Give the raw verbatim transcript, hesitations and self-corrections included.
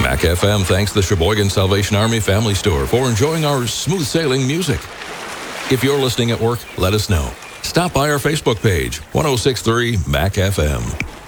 Mac F M thanks the Sheboygan Salvation Army Family Store for enjoying our smooth sailing music. If you're listening at work, let us know. Stop by our Facebook page, ten sixty-three Mac F M.